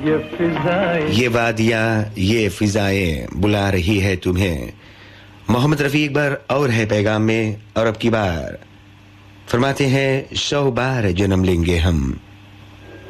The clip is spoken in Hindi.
ये वादियाँ ये फिजाएं बुला रही है तुम्हें। मोहम्मद रफ़ी एक बार और है पैगाम में, और अब की बार फरमाते हैं 100 बार जन्म लेंगे हम,